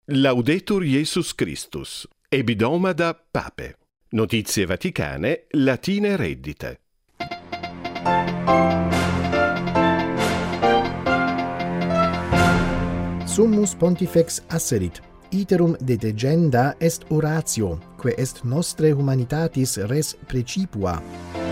Laudetur Jesus Christus. Ebidomada Pape. Notizie Vaticane, latine reddite. Summus Pontifex asserit: iterum detegenda est oratio, quae est nostre humanitatis res precipua.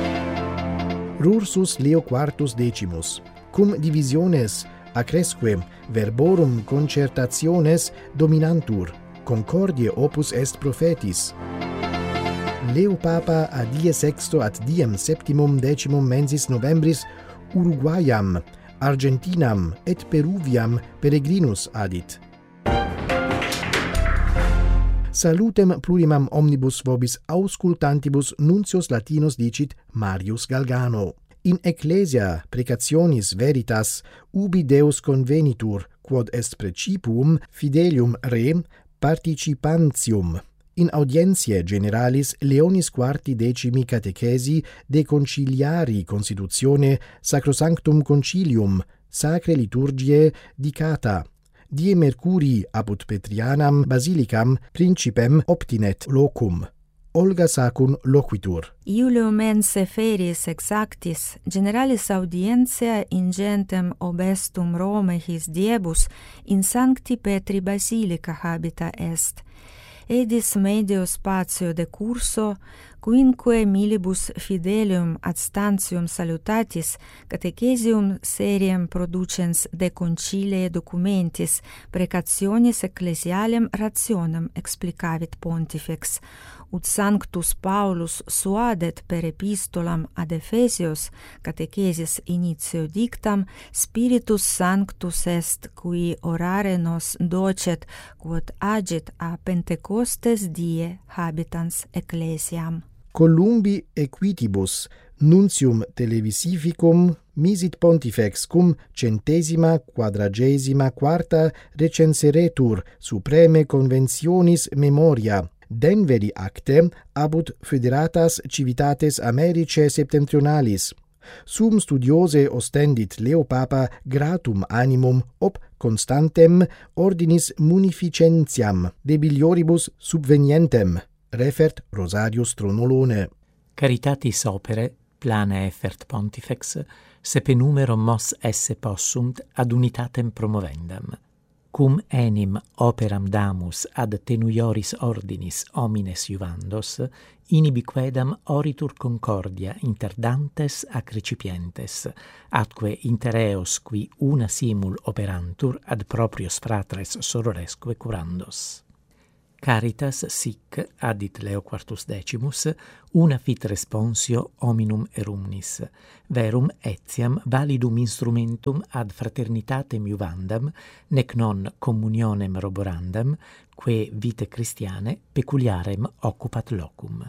Rursus Leo quartus decimus, cum divisiones accresque verborum concertationes dominantur, concordie opus est prophetis. Leo Papa a die sexto ad diem septimum decimum mensis novembris Uruguayam, Argentinam et Peruviam peregrinus adit. Salutem plurimam omnibus vobis auscultantibus nuncios Latinus dicit Marius Galgano. In ecclesia precationis veritas ubi Deus convenitur, quod est precipuum fidelium re participantium. In audientiae generalis Leonis quarti decimi catechesi de conciliari constitutione Sacrosanctum Concilium sacre liturgiae dicata. Die Mercurii apud Petrianam basilicam principem obtinet locum. Olga Sacun loquitur. Iulium ense feris exactis, generalis audientia ingentem obestum Rome his diebus in sancti Petri basilica habita est. Edis medio spatio de curso, quinque milibus fidelium ad stantium salutatis, catechesium seriem producens de concilie documentis, precationis ecclesialem rationem explicavit Pontifex, ut Sanctus Paulus suadet per epistolam ad Ephesios, catechesis initio dictam, Spiritus Sanctus est, qui orare nos docet, quod agit a Pentecostes die habitans ecclesiam. Columbi equitibus nuntium televisificum misit Pontifex cum 144ª recenseretur supreme conventionis memoria, Denveri acte abut foederatas civitates Americae septentrionalis. Sum studiose ostendit Leo Papa gratum animum ob constantem ordinis munificentiam debilioribus subvenientem, refert Rosarius Tronolone. Caritatis opere, plana effert Pontifex, sepe numero mos esse possunt ad unitatem promovendam. Cum enim operam damus ad tenuioris ordinis homines iuvandos, inibiquedam oritur concordia inter dantes ac recipientes, atque inter eos qui una simul operantur ad proprios fratres sororesque curandos. Caritas sic, addit Leo quartus decimus, una fit responsio hominum erumnis, verum etiam validum instrumentum ad fraternitatem iuvandam, nec non communionem roborandam, quae vitae Christianae peculiarem occupat locum.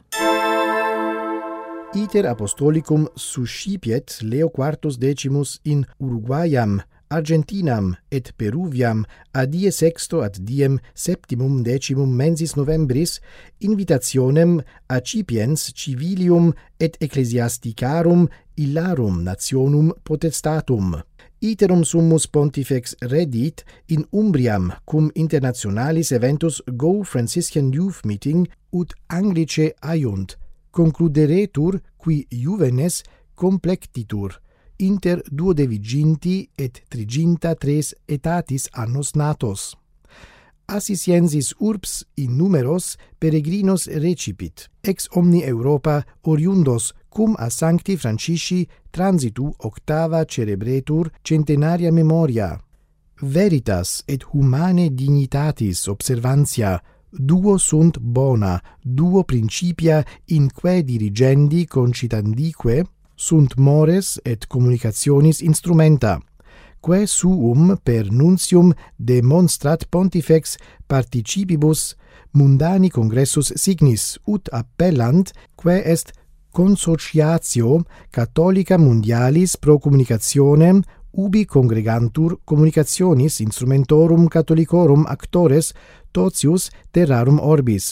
Iter apostolicum suscipiet Leo quartus decimus in Uruguayam, Argentinam et Peruviam a die sexto ad diem septimum decimum mensis novembris invitationem accipiens civilium et ecclesiasticarum illarum nationum potestatum. Iterum summus Pontifex redit in Umbriam cum internationalis eventus Go Franciscan Youth Meeting ut Anglice aiunt, concluderetur qui juvenes complectitur, inter 12 et 33 etatis annos natos. Assisiensis urbs in numeros peregrinos recipit, ex omni Europa oriundos cum a Sancti Francisci transitu octava celebretur centenaria memoria. Veritas et humane dignitatis observantia, duo sunt bona, duo principia in quae dirigendi concitandique sunt mores et communicationis instrumenta, quae suum per nuntium demonstrat Pontifex participibus mundani congressus signis, ut appellant, quae est consociatio catholica mundialis pro communicationem ubi congregantur communicationis instrumentorum catholicorum actores totius terrarum orbis.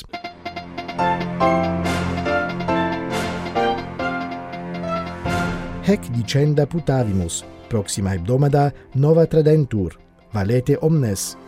Hec dicenda putavimus, proxima hebdomada nova tradentur. Valete omnes.